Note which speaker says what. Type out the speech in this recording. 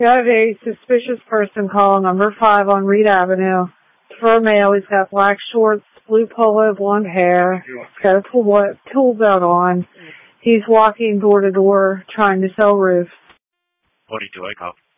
Speaker 1: Got a suspicious person call number 5 on Reed Avenue. For a male, he's got black shorts, blue polo, blonde hair. He's got a tool belt on. He's walking door to door trying to sell roofs.
Speaker 2: 42, I call.